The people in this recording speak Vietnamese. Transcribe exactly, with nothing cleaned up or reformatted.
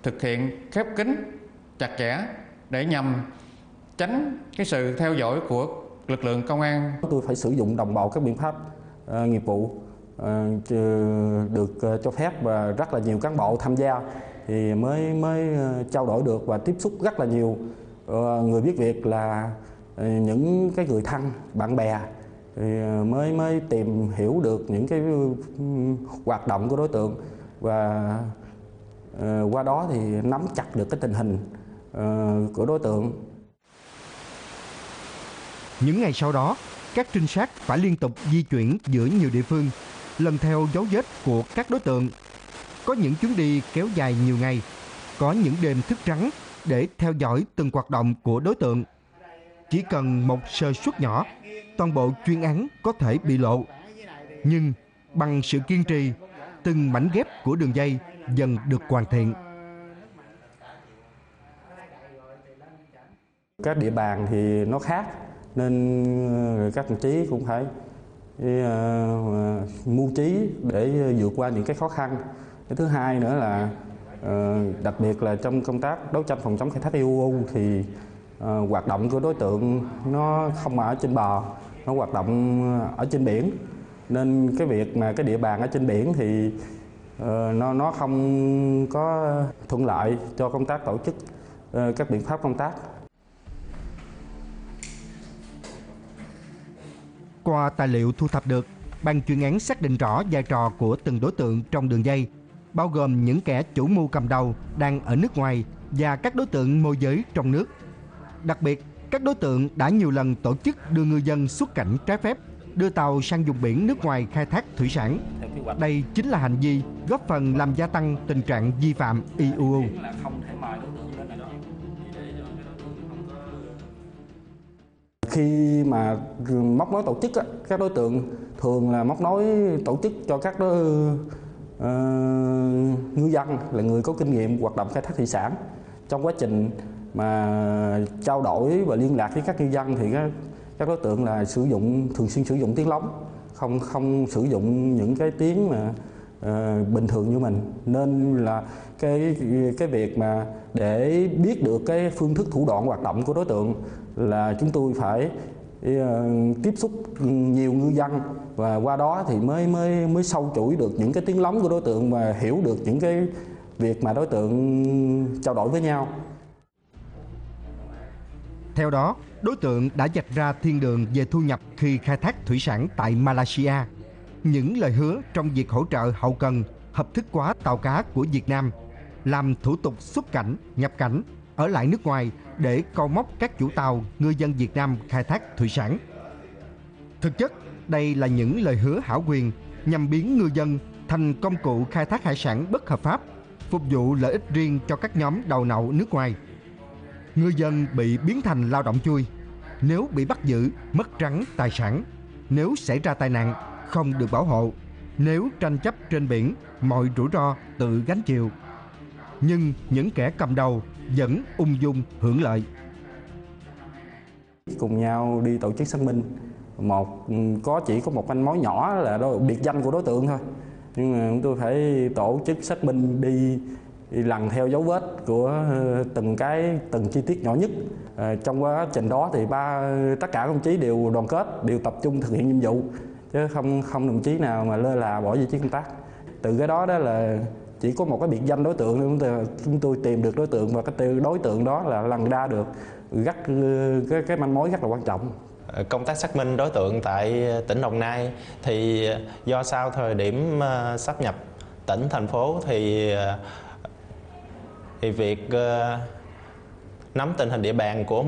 thực hiện khép kín, chặt chẽ để nhằm tránh cái sự theo dõi của lực lượng công an. Tôi phải sử dụng đồng bộ các biện pháp uh, nghiệp vụ uh, được uh, cho phép và rất là nhiều cán bộ tham gia thì mới mới uh, trao đổi được và tiếp xúc rất là nhiều uh, người biết việc là uh, những cái người thân, bạn bè thì uh, mới mới tìm hiểu được những cái uh, hoạt động của đối tượng và uh, qua đó thì nắm chặt được cái tình hình uh, của đối tượng. Những ngày sau đó, các trinh sát phải liên tục di chuyển giữa nhiều địa phương, lần theo dấu vết của các đối tượng. Có những chuyến đi kéo dài nhiều ngày, có những đêm thức trắng để theo dõi từng hoạt động của đối tượng. Chỉ cần một sơ suất nhỏ, toàn bộ chuyên án có thể bị lộ. Nhưng bằng sự kiên trì, từng mảnh ghép của đường dây dần được hoàn thiện. Các địa bàn thì nó khác nên các đồng chí cũng phải uh, mưu trí để vượt qua những cái khó khăn. Cái thứ hai nữa là uh, đặc biệt là trong công tác đấu tranh phòng chống khai thác i u u thì uh, hoạt động của đối tượng nó không ở trên bờ, nó hoạt động ở trên biển, nên cái việc mà cái địa bàn ở trên biển thì uh, nó nó không có thuận lợi cho công tác tổ chức uh, các biện pháp công tác. Qua tài liệu thu thập được, ban chuyên án xác định rõ vai trò của từng đối tượng trong đường dây, bao gồm những kẻ chủ mưu cầm đầu đang ở nước ngoài và các đối tượng môi giới trong nước. Đặc biệt, các đối tượng đã nhiều lần tổ chức đưa ngư dân xuất cảnh trái phép, đưa tàu sang vùng biển nước ngoài khai thác thủy sản. Đây chính là hành vi góp phần làm gia tăng tình trạng vi phạm i u u. Khi mà móc nối tổ chức, các đối tượng thường là móc nối tổ chức cho các đối, uh, ngư dân là người có kinh nghiệm hoạt động khai thác thủy sản. Trong quá trình mà trao đổi và liên lạc với các ngư dân thì các, các đối tượng là sử dụng thường xuyên sử dụng tiếng lóng, không không sử dụng những cái tiếng mà uh, bình thường như mình, nên là cái cái việc mà để biết được cái phương thức thủ đoạn hoạt động của đối tượng là chúng tôi phải uh, tiếp xúc nhiều ngư dân và qua đó thì mới mới mới sâu chuỗi được những cái tiếng lóng của đối tượng và hiểu được những cái việc mà đối tượng trao đổi với nhau. Theo đó, đối tượng đã vạch ra thiên đường về thu nhập khi khai thác thủy sản tại Malaysia. Những lời hứa trong việc hỗ trợ hậu cần, hợp thức hóa tàu cá của Việt Nam, làm thủ tục xuất cảnh, nhập cảnh, ở lại nước ngoài để câu móc các chủ tàu, ngư dân Việt Nam khai thác thủy sản. Thực chất, đây là những lời hứa hão quyền nhằm biến ngư dân thành công cụ khai thác hải sản bất hợp pháp, phục vụ lợi ích riêng cho các nhóm đầu nậu nước ngoài. Ngư dân bị biến thành lao động chui, nếu bị bắt giữ, mất trắng tài sản, nếu xảy ra tai nạn, không được bảo hộ, nếu tranh chấp trên biển, mọi rủi ro tự gánh chịu. Nhưng những kẻ cầm đầu vẫn ung dung hưởng lợi. Cùng nhau đi tổ chức xác minh, một có chỉ có một manh mối nhỏ là đó biệt danh của đối tượng thôi, nhưng mà chúng tôi phải tổ chức xác minh đi, đi lần theo dấu vết của từng cái từng chi tiết nhỏ nhất. À, trong quá trình đó thì ba tất cả công chí đều đoàn kết, đều tập trung thực hiện nhiệm vụ, chứ không không đồng chí nào mà lơ là bỏ vị trí công tác. Từ cái đó đó là chỉ có một cái biệt danh đối tượng, chúng tôi, chúng tôi tìm được đối tượng và cái đối tượng đó là lần ra được rất cái, cái manh mối rất là quan trọng. Công tác xác minh đối tượng tại tỉnh Đồng Nai thì do sau thời điểm sáp nhập tỉnh thành phố thì thì việc nắm tình hình địa bàn của